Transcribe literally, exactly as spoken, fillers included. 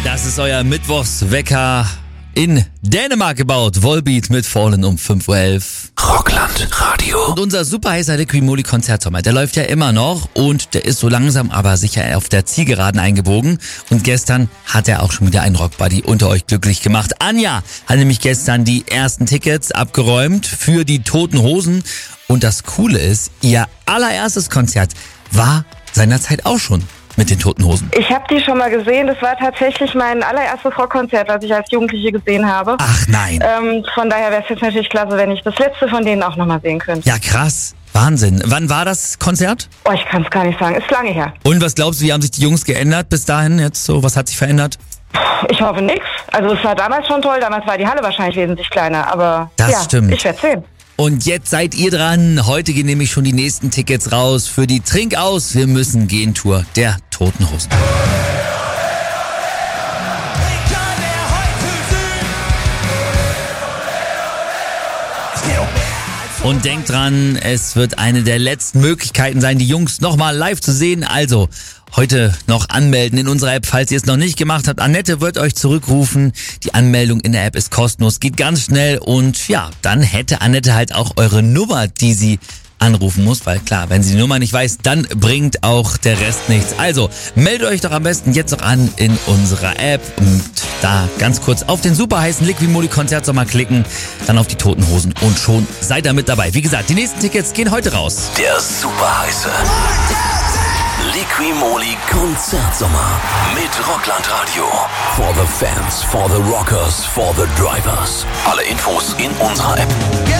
Das ist euer Mittwochswecker in Dänemark gebaut. Volbeat mit Fallen um fünf Uhr elf. Rockland Radio. Und unser super heißer Liqui Moly Konzertsommer, der läuft ja immer noch und der ist so langsam aber sicher auf der Zielgeraden eingebogen. Und gestern hat er auch schon wieder einen Rockbuddy unter euch glücklich gemacht. Anja hat nämlich gestern die ersten Tickets abgeräumt für die Toten Hosen. Und das Coole ist, ihr allererstes Konzert war seinerzeit auch schon mit den Toten Hosen. Ich habe die schon mal gesehen. Das war tatsächlich mein allererstes Rockkonzert, was ich als Jugendliche gesehen habe. Ach nein. Ähm, von daher wäre es jetzt natürlich klasse, wenn ich das letzte von denen auch nochmal sehen könnte. Ja, krass. Wahnsinn. Wann war das Konzert? Oh, ich kann es gar nicht sagen. Ist lange her. Und was glaubst du, wie haben sich die Jungs geändert bis dahin jetzt so? Was hat sich verändert? Ich hoffe nix. Also es war damals schon toll. Damals war die Halle wahrscheinlich wesentlich kleiner. Aber Das ja, stimmt. ich werde sehen. Und jetzt seid ihr dran. Heute gehen nämlich schon die nächsten Tickets raus für die Trink aus, wir müssen gehen Tour der Toten Hosen. Und denkt dran, es wird eine der letzten Möglichkeiten sein, die Jungs nochmal live zu sehen. Also heute noch anmelden in unserer App, falls ihr es noch nicht gemacht habt. Annette wird euch zurückrufen. Die Anmeldung in der App ist kostenlos, geht ganz schnell. Und ja, dann hätte Annette halt auch eure Nummer, die sie anrufen muss, weil klar, wenn sie die Nummer nicht weiß, dann bringt auch der Rest nichts. Also meldet euch doch am besten jetzt noch an in unserer App und da ganz kurz auf den super heißen Liqui Moly Konzertsommer klicken, dann auf die Toten Hosen und schon seid ihr mit dabei. Wie gesagt, die nächsten Tickets gehen heute raus. Der super heiße Liqui Moly Konzertsommer mit Rockland Radio. For the fans, for the rockers, for the drivers. Alle Infos in unserer App.